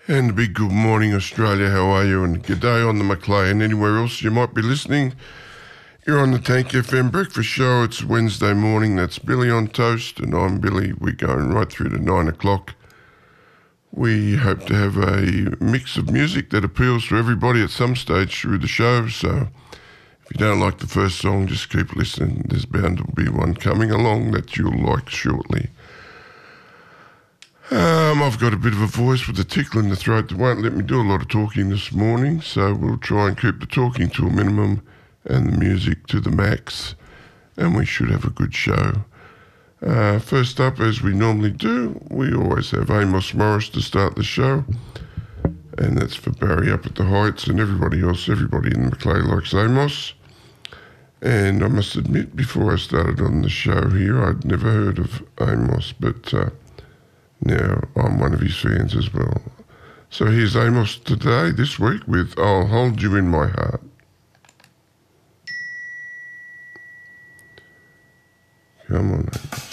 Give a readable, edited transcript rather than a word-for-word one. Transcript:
And a big good morning, Australia. How are you? And good day on the Macleay and anywhere else you might be listening. You're on the Tank FM Breakfast Show. It's Wednesday morning. That's Billy on Toast, and I'm Billy. We're going right through to 9 o'clock. We hope to have a mix of music that appeals to everybody at some stage through the show. So if you don't like the first song, just keep listening. There's bound to be one coming along that you'll like shortly. I've got a bit of a voice with a tickle in the throat that won't let me do a lot of talking this morning, so we'll try and keep the talking to a minimum and the music to the max, and we should have a good show. First up, as we normally do, we always have Amos Morris to start the show, and that's for Barry up at the Heights and everybody else. Everybody in the Macleay likes Amos. And I must admit, before I started on the show here, I'd never heard of Amos, but now I'm one of his fans as well. So here's Amos today, this week, with I'll Hold You in My Heart. Come on, Amos.